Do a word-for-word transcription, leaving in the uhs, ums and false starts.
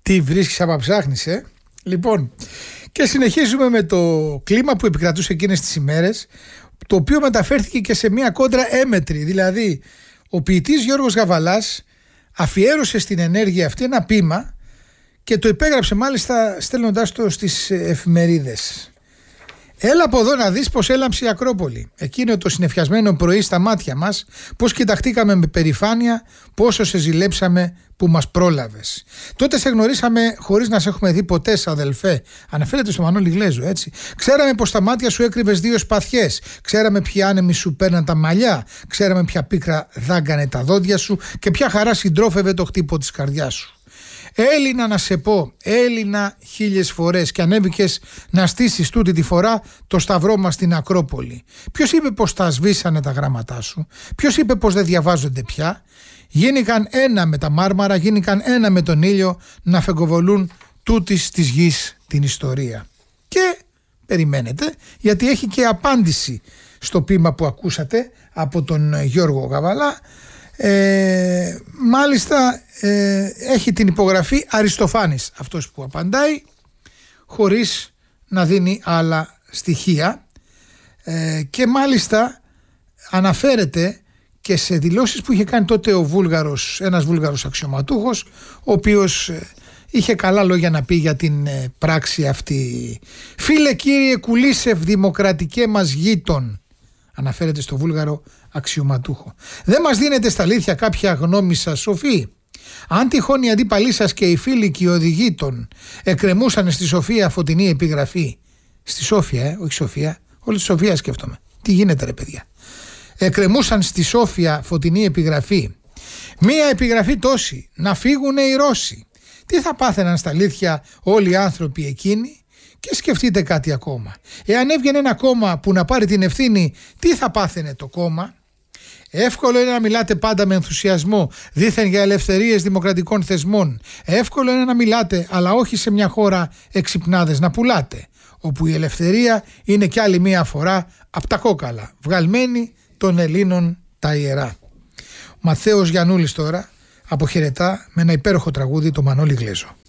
Τι βρίσκεις άμα ψάχνεις, ε? Λοιπόν, και συνεχίζουμε με το κλίμα που επικρατούσε εκείνες τις ημέρες, το οποίο μεταφέρθηκε και σε μια κόντρα έμετρη. Δηλαδή, ο ποιητής Γιώργος Γαβαλάς αφιέρωσε στην ενέργεια αυτή ένα ποίημα και το υπέγραψε μάλιστα στέλνοντάς το στις εφημερίδες. Έλα από εδώ να δεις πως έλαμψε η Ακρόπολη. Εκείνο το συννεφιασμένο πρωί στα μάτια μας, πως κοιταχτήκαμε με περηφάνεια, πόσο σε ζηλέψαμε που μας πρόλαβες. Τότε σε γνωρίσαμε χωρίς να σε έχουμε δει ποτέ, αδελφέ. Αναφέρεται στο Μανώλη Γλέζο, έτσι. Ξέραμε πως στα μάτια σου έκρυβες δύο σπαθιές. Ξέραμε ποια άνεμοι σου παίρναν τα μαλλιά. Ξέραμε ποια πίκρα δάγκανε τα δόντια σου και ποια χαρά συντρόφευε το χτύπο της καρδιάς σου. Έλληνα να σε πω, Έλληνα χίλιες φορές, και ανέβηκες να στήσεις τούτη τη φορά το σταυρό μας στην Ακρόπολη. Ποιος είπε πως τα σβήσανε τα γράμματά σου? Ποιος είπε πως δεν διαβάζονται πια? Γίνηκαν ένα με τα μάρμαρα, γίνηκαν ένα με τον ήλιο, να φεγκοβολούν τούτης της γης την ιστορία. Και περιμένετε, γιατί έχει και απάντηση στο ποίημα που ακούσατε από τον Γιώργο Γαβαλά. Ε, μάλιστα ε, έχει την υπογραφή Αριστοφάνης αυτός που απαντάει, χωρίς να δίνει άλλα στοιχεία, ε, και μάλιστα αναφέρεται και σε δηλώσεις που είχε κάνει τότε ο Βούλγαρος, ένας Βούλγαρος αξιωματούχος, ο οποίος ε, είχε καλά λόγια να πει για την ε, πράξη αυτή. Φίλε κύριε Κουλίσεφ, δημοκρατικέ μας γείτον, αναφέρεται στο Βούλγαρο αξιωματούχο. Δεν μας δίνετε στα αλήθεια κάποια γνώμη σας σοφή? Αν τυχόν οι αντίπαλοι σας και οι φίλοι και οι οδηγοί των εκκρεμούσαν στη Σοφία φωτεινή επιγραφή, στη Σόφια, ε, όχι Σοφία, όλη τη Σοφία σκέφτομαι. Τι γίνεται ρε παιδιά? Εκκρεμούσαν στη Σόφια φωτεινή επιγραφή, μία επιγραφή τόση, να φύγουνε οι Ρώσοι. Τι θα πάθαιναν στα αλήθεια όλοι οι άνθρωποι εκείνοι? Και σκεφτείτε κάτι ακόμα. Εάν έβγαινε ένα κόμμα που να πάρει την ευθύνη, τι θα πάθαινε το κόμμα? Εύκολο είναι να μιλάτε πάντα με ενθουσιασμό, δήθεν για ελευθερίες δημοκρατικών θεσμών. Εύκολο είναι να μιλάτε, αλλά όχι σε μια χώρα εξυπνάδες να πουλάτε, όπου η ελευθερία είναι κι άλλη μία φορά απ' τα κόκαλα, βγαλμένη των Ελλήνων τα ιερά. Ο Μαθαίος Γιαννούλης τώρα αποχαιρετά με ένα υπέροχο τραγούδι, το Μανώλη Γλέζο.